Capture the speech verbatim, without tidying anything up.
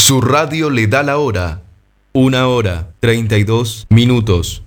Su radio le da la hora. Una hora, treinta y dos minutos.